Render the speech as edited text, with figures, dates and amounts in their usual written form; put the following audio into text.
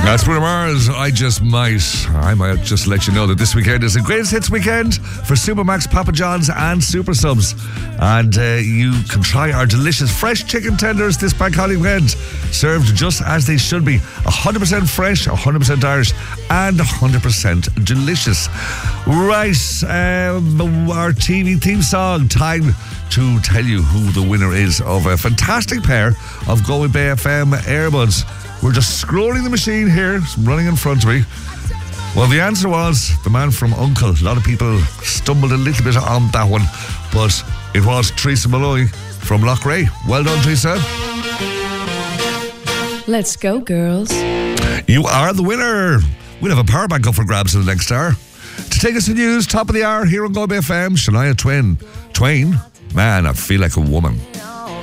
That's Bruno Mars. I might just let you know that this weekend is a greatest hits weekend for Supermax, Papa John's and Super Subs. And you can try our delicious fresh chicken tenders this bank holiday weekend, served just as they should be. 100% fresh, 100% Irish and 100% delicious. Right, our TV theme song, time to tell you who the winner is of a fantastic pair of Galway Bay FM earbuds. We're just scrolling the machine here, it's running in front of me. Well, the answer was the man from Uncle. A lot of people stumbled a little bit on that one, but it was Teresa Malloy from Loughrea. Well done, Teresa. Let's go, girls. You are the winner. We'll have a power bank up for grabs in the next hour. To take us to news, top of the hour here on Galway FM, Shania Twain. Man, I feel like a woman.